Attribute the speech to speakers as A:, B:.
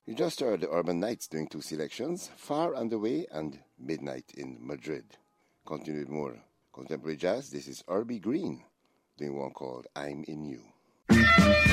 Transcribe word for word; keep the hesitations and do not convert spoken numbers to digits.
A: You just heard the Urban Nights doing two selections, Far and Away and Midnight in Madrid. Continue with more contemporary jazz. This is Herbie Green doing one called I'm in You.